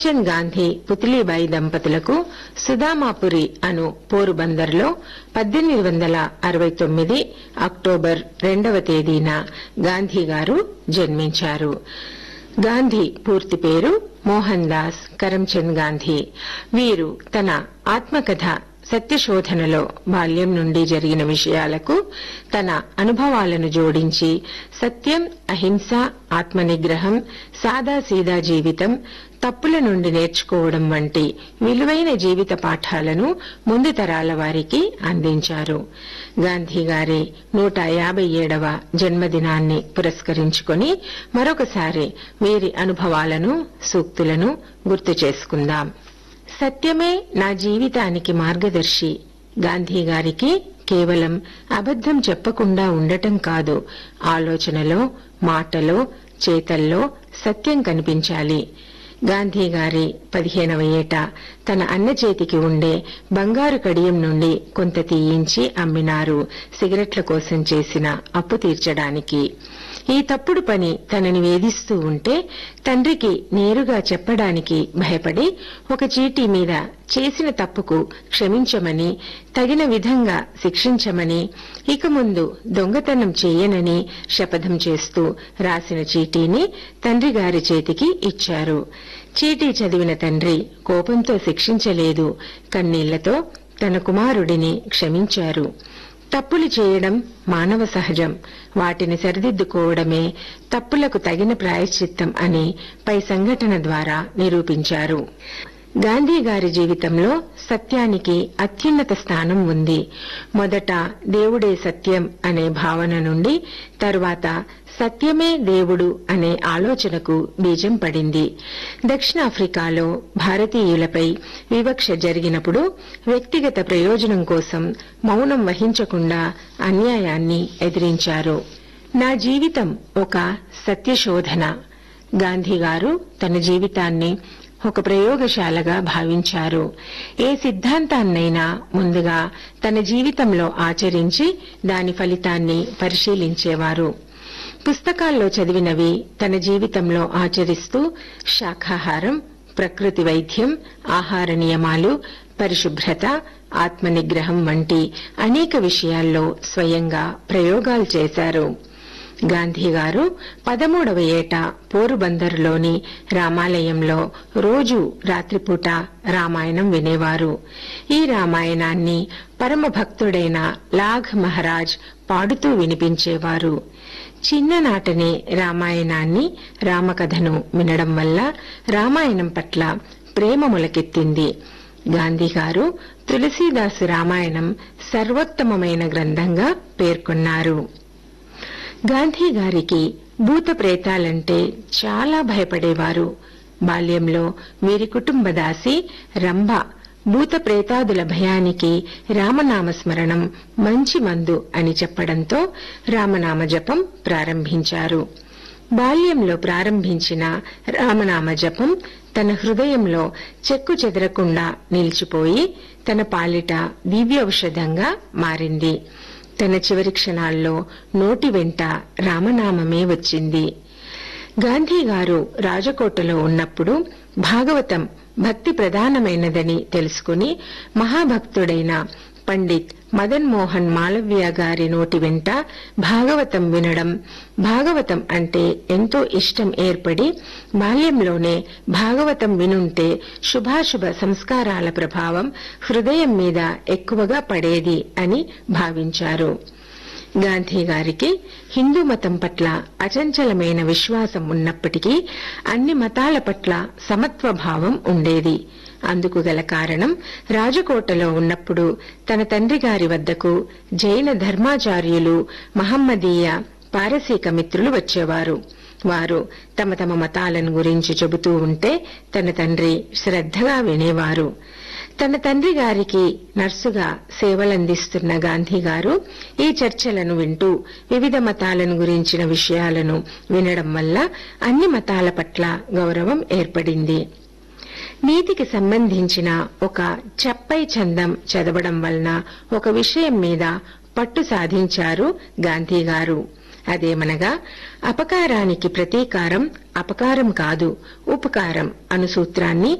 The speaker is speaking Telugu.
కరమ్చంద్ గాంధీ పుత్లీబాయి దంపతులకు సుదామాపురి అను పోరుబందర్లో 1869 అక్టోబర్ 2వ తేదీన గాంధీ గారు జన్మించారు. గాంధీ పూర్తి పేరు మోహన్ దాస్ కరమ్చంద్ గాంధీ. వీరు తన ఆత్మకథ సత్యశోధనలో బాల్యం నుండి జరిగిన విషయాలకు తన అనుభవాలను జోడించి సత్యం, అహింస, ఆత్మనిగ్రహం, సాదాసీదా జీవితం, తప్పుల నుండి నేర్చుకోవడం వంటి విలువైన జీవిత పాఠాలను ముందు తరాల వారికి అందించారు. గాంధీ గారి 157వ జన్మదినాన్ని పురస్కరించుకొని మరొకసారి వీరి అనుభవాలను, సూక్తులను గుర్తు చేసుకుందాం. సత్యమే నా జీవితానికి మార్గదర్శి. గాంధీ గారికి కేవలం అబద్ధం చెప్పకుండా ఉండటం కాదు, ఆలోచనలో, మాటలో, చేతల్లో సత్యం కనిపించాలి. గాంధీ గారి 15వ ఏట తన అన్న చేతికి ఉండే బంగారు కడియం నుండి కొంత తీయించి అమ్మినారు, సిగరెట్ల కోసం చేసిన అప్పు తీర్చడానికి. ఈ తప్పుడు పని తనని వేధిస్తూ ఉంటే తండ్రికి నేరుగా చెప్పడానికి భయపడి ఒక చీటీ మీద చేసిన తప్పుకు క్షమించమని, తగిన విధంగా శిక్షించమని, ఇక ముందు దొంగతనం చేయనని శపథం చేస్తూ రాసిన చీటీని తండ్రి గారి చేతికి ఇచ్చారు. చీటీ చదివిన తండ్రి కోపంతో శిక్షించలేదు, కన్నీళ్లతో తన కుమారుడిని క్షమించారు. తప్పులు చేయడం మానవ సహజం, వాటిని సరిదిద్దుకోవడమే తప్పులకు తగిన ప్రాయశ్చిత్తం అని పై సంఘటన ద్వారా నిరూపించారు. గాంధీ గారి జీవితంలో సత్యానికి అత్యున్నత స్థానం ఉంది. మొదట దేవుడే సత్యం అనే భావన నుండి తరువాత సత్యమే దేవుడు అనే ఆలోచనకు బీజం పడింది. దక్షిణాఫ్రికాలో భారతీయులపై వివక్ష జరిగినప్పుడు వ్యక్తిగత ప్రయోజనం కోసం మౌనం వహించకుండా అన్యాయాన్ని ఎదిరించారు. నా జీవితం ఒక సత్యశోధన. గాంధీ గారు తన జీవితాన్ని ఒక ప్రయోగశాలగా భావించారు. ఏ సిద్ధాంతాన్నైనా ముందుగా తన జీవితంలో ఆచరించి దాని ఫలితాన్ని పరిశీలించేవారు. పుస్తకాల్లో చదివినవి తన జీవితంలో ఆచరిస్తూ శాఖాహారం, ప్రకృతి వైద్యం, ఆహార నియమాలు, పరిశుభ్రత, ఆత్మనిగ్రహం వంటి అనేక విషయాల్లో స్వయంగా ప్రయోగాలు చేశారు. గాంధీ గారు 13వ ఏట పోరుబందర్లోని రామాలయంలో రోజు రాత్రిపూట రామాయణం వినేవారు. ఈ రామాయణాన్ని పరమ భక్తుడైన లాఘ్ మహారాజ్ పాడుతూ వినిపించేవారు. చిన్ననాటనే రామాయణాన్ని, రామకథను వినడం వల్ల రామాయణం పట్ల ప్రేమ మొలకెత్తింది. గాంధీ గారు తులసీదాసు రామాయణం సర్వోత్తమమైన గ్రంథంగా పేర్కొన్నారు. గాంధీ గారికి భూత ప్రేతాలంటే చాలా భయపడేవారు. బాల్యంలో వీరి కుటుంబదాసి రంభ భూత ప్రేతాదుల భయానికి రామనామ స్మరణం మంచి మందు అని చెప్పడంతో రామనామ జపం ప్రారంభించారు. బాల్యంలో ప్రారంభించిన రామనామ జపం తన హృదయంలో చెక్కు చెదరకుండా నిలిచిపోయి తన పాలిట దివ్యౌషధంగా మారింది. తన చివరి క్షణాల్లో నోటి వెంట రామనామమే వచ్చింది. గాంధీ గారు రాజకోటలో ఉన్నప్పుడు భాగవతం భక్తి ప్రధానమైనదని తెలుసుకుని మహాభక్తుడైన పండిత్ మదన్ మోహన్ మాలవ్య గారి నోటి వెంట భాగవతం వినడం, భాగవతం అంటే ఎంతో ఇష్టం ఏర్పడి బాల్యంలోనే భాగవతం వినుంటే శుభాశుభ సంస్కారాల ప్రభావం హృదయం మీద ఎక్కువగా పడేది అని భావించారు. గాంధీ గారికి హిందూ మతం పట్ల అచంచలమైన విశ్వాసం ఉన్నప్పటికీ అన్ని మతాల పట్ల సమత్వ భావం ఉండేది. అందుకు గల కారణం రాజకోటలో ఉన్నప్పుడు తన తండ్రి గారి వద్దకు జైన ధర్మాచార్యులు, మహమ్మదీయ, పారసీక మిత్రులు వచ్చేవారు. వారు తమ తమ మతాలను గురించి చెబుతూ ఉంటే తన తండ్రి శ్రద్ధగా వినేవారు. తన తండ్రి గారికి నర్సుగా సేవలందిస్తున్న గాంధీ గారు ఈ చర్చలను వింటూ వివిధ మతాలను గురించిన విషయాలను వినడం వల్ల అన్ని మతాల పట్ల గౌరవం ఏర్పడింది. నీతికి సంబంధించిన ఒక చప్పై చందం చదవడం వలన ఒక విషయం మీద పట్టు సాధించారు గాంధీ గారు. అదేమనగా అపకారానికి ప్రతీకారం అపకారం కాదు ఉపకారం అను సూత్రాన్ని